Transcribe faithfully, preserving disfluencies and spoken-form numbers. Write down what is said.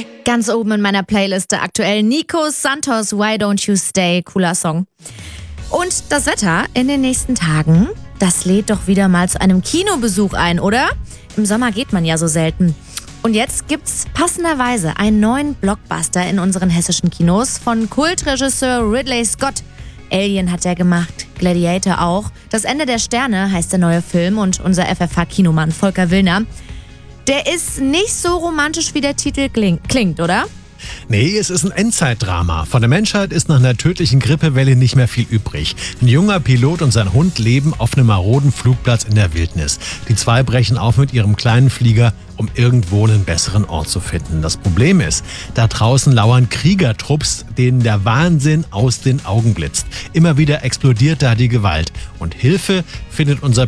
Ganz oben in meiner Playliste aktuell Nico Santos, Why Don't You Stay? Cooler Song. Und das Wetter in den nächsten Tagen, das lädt doch wieder mal zu einem Kinobesuch ein, oder? Im Sommer geht man ja so selten. Und jetzt gibt's passenderweise einen neuen Blockbuster in unseren hessischen Kinos von Kultregisseur Ridley Scott. Alien hat er gemacht, Gladiator auch. Das Ende der Sterne heißt der neue Film und unser F F H-Kinomann Volker Willner, der ist nicht so romantisch, wie der Titel klingt, oder? Nee, es ist ein Endzeitdrama. Von der Menschheit ist nach einer tödlichen Grippewelle nicht mehr viel übrig. Ein junger Pilot und sein Hund leben auf einem maroden Flugplatz in der Wildnis. Die zwei brechen auf mit ihrem kleinen Flieger, um irgendwo einen besseren Ort zu finden. Das Problem ist, da draußen lauern Kriegertrupps, denen der Wahnsinn aus den Augen blitzt. Immer wieder explodiert da die Gewalt. Und Hilfe findet unser